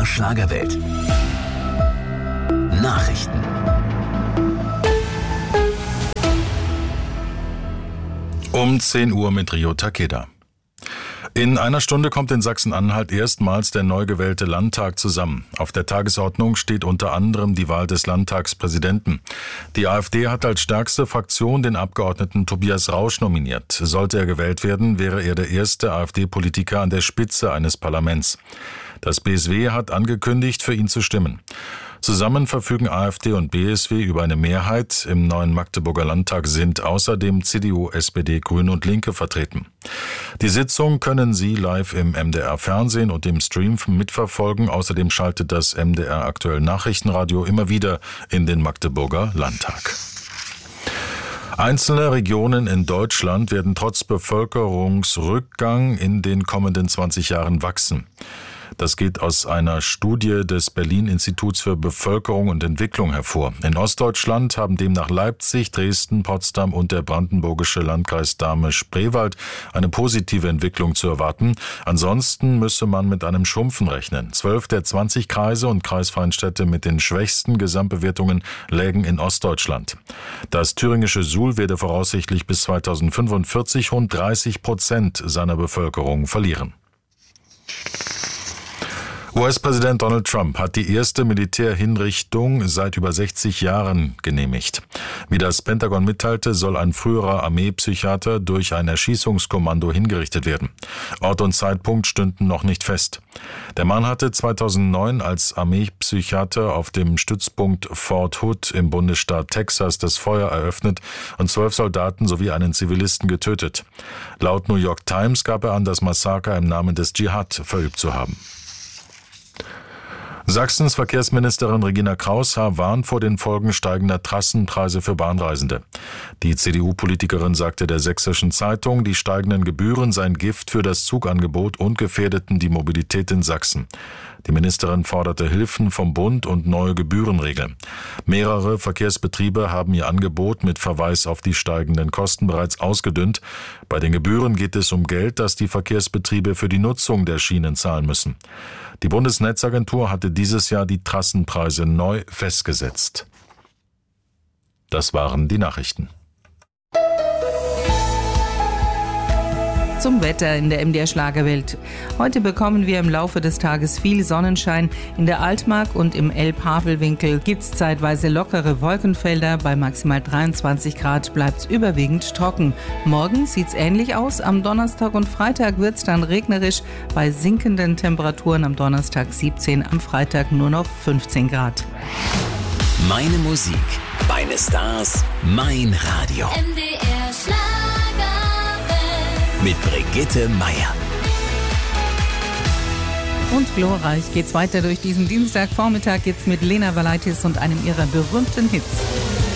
MDR Schlagerwelt. Nachrichten. Um 10 Uhr mit Rio Takeda. In einer Stunde kommt in Sachsen-Anhalt erstmals der neu gewählte Landtag zusammen. Auf der Tagesordnung steht unter anderem die Wahl des Landtagspräsidenten. Die AfD hat als stärkste Fraktion den Abgeordneten Tobias Rausch nominiert. Sollte er gewählt werden, wäre er der erste AfD-Politiker an der Spitze eines Parlaments. Das BSW hat angekündigt, für ihn zu stimmen. Zusammen verfügen AfD und BSW über eine Mehrheit. Im neuen Magdeburger Landtag sind außerdem CDU, SPD, Grüne und Linke vertreten. Die Sitzung können Sie live im MDR-Fernsehen und im Stream mitverfolgen. Außerdem schaltet das MDR Aktuell Nachrichtenradio immer wieder in den Magdeburger Landtag. Einzelne Regionen in Deutschland werden trotz Bevölkerungsrückgang in den kommenden 20 Jahren wachsen. Das geht aus einer Studie des Berlin-Instituts für Bevölkerung und Entwicklung hervor. In Ostdeutschland haben demnach Leipzig, Dresden, Potsdam und der brandenburgische Landkreis Dahme-Spreewald eine positive Entwicklung zu erwarten. Ansonsten müsse man mit einem Schrumpfen rechnen. 12 der 20 Kreise und kreisfreien Städte mit den schwächsten Gesamtbewertungen lägen in Ostdeutschland. Das thüringische Suhl werde voraussichtlich bis 2045 rund 30% seiner Bevölkerung verlieren. US-Präsident Donald Trump hat die erste Militärhinrichtung seit über 60 Jahren genehmigt. Wie das Pentagon mitteilte, soll ein früherer Armeepsychiater durch ein Erschießungskommando hingerichtet werden. Ort und Zeitpunkt stünden noch nicht fest. Der Mann hatte 2009 als Armeepsychiater auf dem Stützpunkt Fort Hood im Bundesstaat Texas das Feuer eröffnet und 12 Soldaten sowie einen Zivilisten getötet. Laut New York Times gab er an, das Massaker im Namen des Dschihad verübt zu haben. Sachsens Verkehrsministerin Regina Kraus-Haar warnt vor den Folgen steigender Trassenpreise für Bahnreisende. Die CDU-Politikerin sagte der Sächsischen Zeitung, die steigenden Gebühren seien Gift für das Zugangebot und gefährdeten die Mobilität in Sachsen. Die Ministerin forderte Hilfen vom Bund und neue Gebührenregeln. Mehrere Verkehrsbetriebe haben ihr Angebot mit Verweis auf die steigenden Kosten bereits ausgedünnt. Bei den Gebühren geht es um Geld, das die Verkehrsbetriebe für die Nutzung der Schienen zahlen müssen. Die Bundesnetzagentur hatte dieses Jahr die Trassenpreise neu festgesetzt. Das waren die Nachrichten. Zum Wetter in der MDR Schlagerwelt. Heute bekommen wir im Laufe des Tages viel Sonnenschein. In der Altmark und im Elb-Havel-Winkel gibt es zeitweise lockere Wolkenfelder. Bei maximal 23 Grad bleibt es überwiegend trocken. Morgen sieht es ähnlich aus. Am Donnerstag und Freitag wird es dann regnerisch. Bei sinkenden Temperaturen am Donnerstag 17, am Freitag nur noch 15 Grad. Meine Musik, meine Stars, mein Radio. MDR Schlagerwelt. Mit Brigitte Meier. Und glorreich geht's weiter durch diesen Dienstagvormittag jetzt mit Lena Valaitis und einem ihrer berühmten Hits.